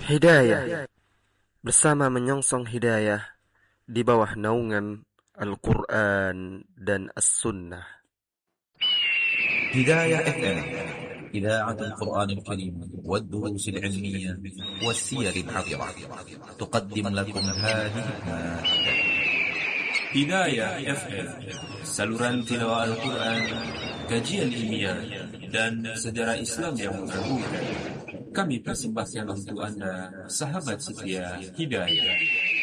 Hidayah bersama menyongsong hidayah di bawah naungan Al-Quran dan As-Sunnah. هداية FM إذاعة القرآن الكريم والدروس العلمية والسير العطرة تقدم لكم هذه المادة. Hidayah FM, saluran tilawah Al-Quran, kajian ilmiah, dan sejarah Islam yang menggabungkan. Kami persembahkan untuk Anda, sahabat setia Hidayah.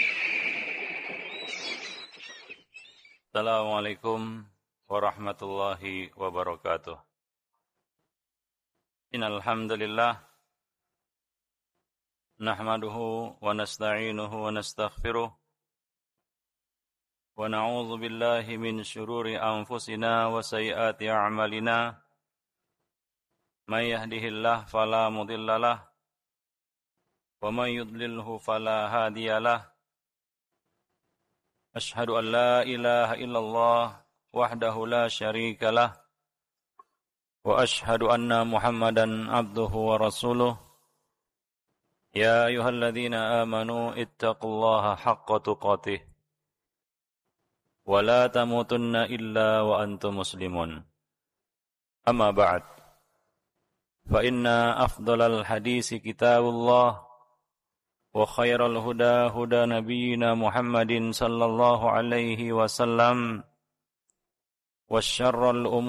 Assalamualaikum warahmatullahi wabarakatuh. Innal hamdalillah nahmaduhu wa nasta'inuhu wa nastaghfiruh wa na'udzu billahi min syururi anfusina wa sayyiati a'malina. May yahdihillahu fala mudhillalah wa may yudlilhu fala hadiyalah. Ashhadu an la ilaha illallah wahdahu la syarikalah wa ashhadu anna Muhammadan abduhu wa rasuluh. Ya ayyuhalladzina amanu ittaqullaha haqqa tuqatih wa la tamutunna illa wa antum muslimun. Amma ba'd. Fa inna afdalal hadisi kitabullah wa khairal huda huda nabiyyina Muhammadin sallallahu alaihi wasallam wa syarral umur